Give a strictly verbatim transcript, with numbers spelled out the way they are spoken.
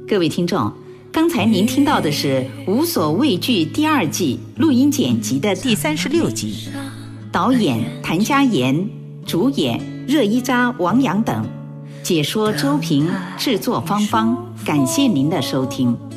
各位听众，刚才您听到的是《无所畏惧》第二季录音剪辑的第三十六集，导演谭家妍，主演热依扎、王阳等，解说周平，制作芳芳。感谢您的收听。